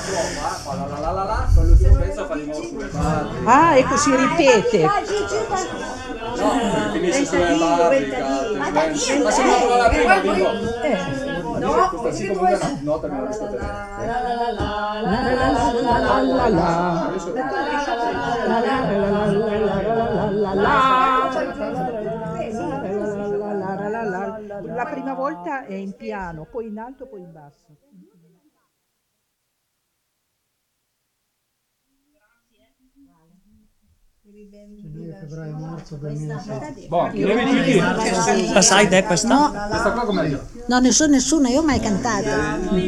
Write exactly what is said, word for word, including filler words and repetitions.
Ah, ecco, si ripete. No, finisce sulle barrica. Ma se non la prima, dico. No, così comunque una nota me la riesco a tenere. La prima volta è in piano, poi in alto, poi in basso. Febbraio, marzo, per me. Boh, devi La sai te questa? Questa qua com'è? No, nessuno, nessuno, io ho mai cantato.